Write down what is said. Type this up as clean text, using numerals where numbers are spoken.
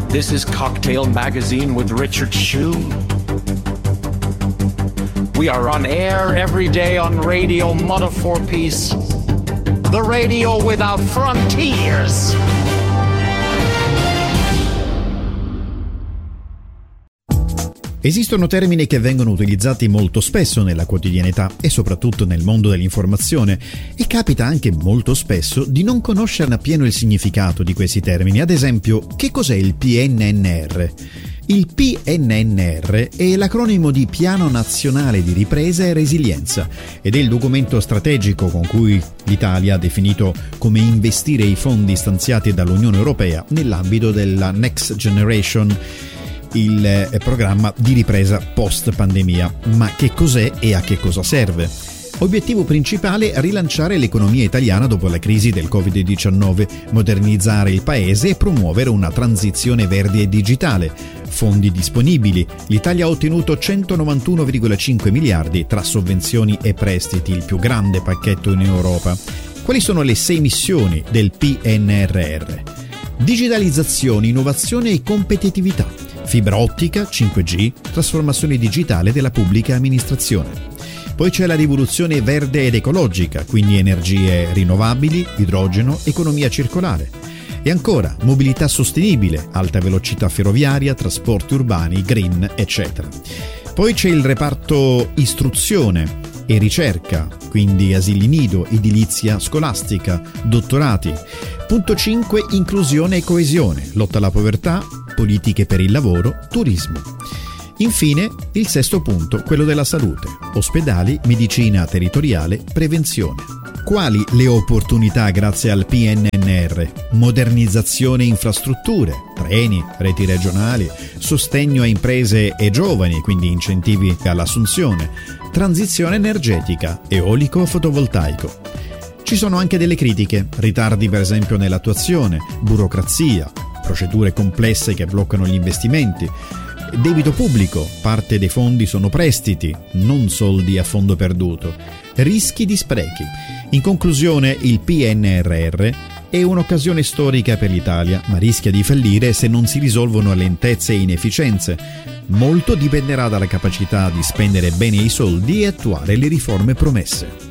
This is Cocktail Magazine with Richard Shue. We are on air every day on Radio Mother for Peace, the radio without frontiers. Esistono termini che vengono utilizzati molto spesso nella quotidianità e soprattutto nel mondo dell'informazione, e capita anche molto spesso di non conoscerne appieno il significato di questi termini. Ad esempio, che cos'è il PNNR? Il PNNR è l'acronimo di Piano Nazionale di Ripresa e Resilienza ed è il documento strategico con cui l'Italia ha definito come investire i fondi stanziati dall'Unione Europea nell'ambito della Next Generation, il programma di ripresa post-pandemia. Ma che cos'è e a che cosa serve? Obiettivo principale: rilanciare l'economia italiana dopo la crisi del Covid-19, modernizzare il paese e promuovere una transizione verde e digitale. Fondi disponibili: l'Italia ha ottenuto 191,5 miliardi tra sovvenzioni e prestiti, il più grande pacchetto in Europa. Quali sono le 6 missioni del PNRR? Digitalizzazione, innovazione e competitività, fibra ottica, 5G, trasformazione digitale della pubblica amministrazione. Poi c'è la rivoluzione verde ed ecologica, quindi energie rinnovabili, idrogeno, economia circolare. E ancora mobilità sostenibile, alta velocità ferroviaria, trasporti urbani, green, eccetera. Poi c'è il reparto istruzione e ricerca, quindi asili nido, edilizia scolastica, dottorati. Punto 5, inclusione e coesione, lotta alla povertà, politiche per il lavoro, turismo. Infine, il 6° punto, quello della salute, ospedali, medicina territoriale, prevenzione. Quali le opportunità grazie al PNNR? Modernizzazione e infrastrutture, treni, reti regionali, sostegno a imprese e giovani, quindi incentivi all'assunzione, transizione energetica, eolico-fotovoltaico. Ci sono anche delle critiche, ritardi per esempio nell'attuazione, burocrazia, procedure complesse che bloccano gli investimenti, debito pubblico, parte dei fondi sono prestiti, non soldi a fondo perduto, rischi di sprechi. In conclusione, il PNRR è un'occasione storica per l'Italia, ma rischia di fallire se non si risolvono lentezze e inefficienze. Molto dipenderà dalla capacità di spendere bene i soldi e attuare le riforme promesse.